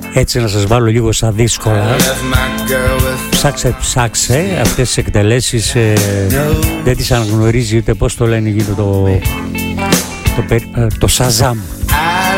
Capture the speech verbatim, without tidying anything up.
έτσι να σας βάλω λίγο στα δύσκολα. Ψάξε, ψάξε αυτές τις εκτελέσεις, ε, δεν τις αναγνωρίζει ούτε πώς το λένε, γίνεται το, το, το, το Shazam.